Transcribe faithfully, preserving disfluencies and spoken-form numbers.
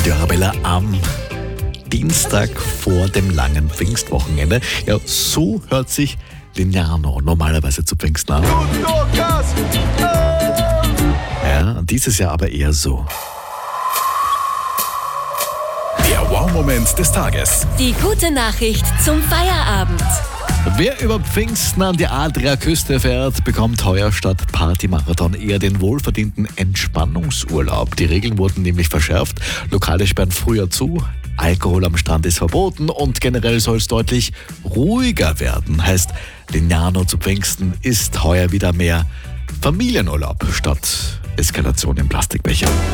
Radio Arabella am Dienstag vor dem langen Pfingstwochenende. Ja, so hört sich Lignano normalerweise zu Pfingsten an. Ja, dieses Jahr aber eher so. Der Wow-Moment des Tages. Die gute Nachricht zum Feierabend. Wer über Pfingsten an die Adriaküste fährt, bekommt heuer statt Partymarathon eher den wohlverdienten Entspannungsurlaub. Die Regeln wurden nämlich verschärft. Lokale sperren früher zu, Alkohol am Strand ist verboten und generell soll es deutlich ruhiger werden. Heißt, Lignano zu Pfingsten ist heuer wieder mehr Familienurlaub statt Eskalation im Plastikbecher.